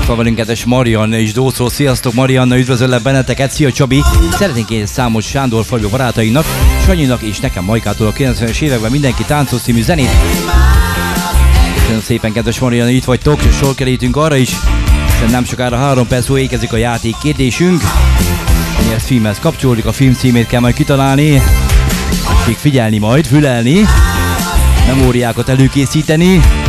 van velünk kedves Marianna és Dócról. Sziasztok Marianna, üdvözöllek benneteket. Szia Csabi! Szeretnénk én számos Sándor falu barátainak, Sanyinak és nekem Majkától a 90-es években Mindenki táncol című zenét. Köszönöm szépen kedves Marianna, itt vagytok, és sor kerítünk arra is, hiszen nem sokára 3 perc múlva ékezik a játék kérdésünk. Mihez filmhez kapcsolódik, a film címét kell majd kitalálni. Tessék figyelni majd, fülelni, memóriákat előkészíteni.